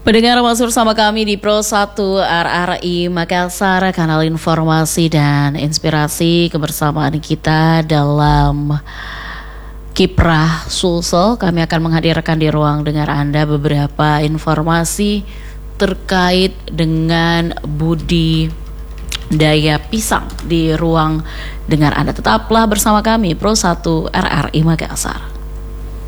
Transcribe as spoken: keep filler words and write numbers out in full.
Pendengar masuk bersama kami di Pro satu R R I Makassar, kanal informasi dan inspirasi kebersamaan kita dalam Kiprah Sulsel. Kami akan menghadirkan di ruang dengar Anda beberapa informasi terkait dengan budidaya pisang di ruang dengar Anda. Tetaplah bersama kami Pro satu R R I Makassar.